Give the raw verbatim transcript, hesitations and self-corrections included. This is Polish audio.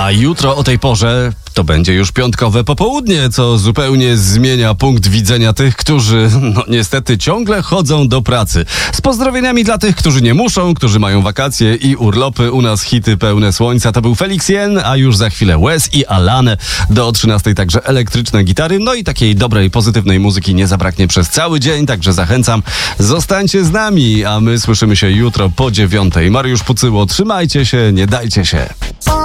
A jutro o tej porze to będzie już piątkowe popołudnie, co zupełnie zmienia punkt widzenia tych, którzy no niestety ciągle chodzą do pracy. Z pozdrowieniami dla tych, którzy nie muszą, którzy mają wakacje i urlopy. U nas hity pełne słońca. To był Felix Jen, a już za chwilę Wes i Alane. Do trzynastej także elektryczne gitary. No i takiej dobrej, pozytywnej muzyki nie zabraknie przez cały dzień, także zachęcam. Zostańcie z nami, a my słyszymy się jutro po dziewiątej. Mariusz Pucyło, trzymajcie się, nie dajcie się.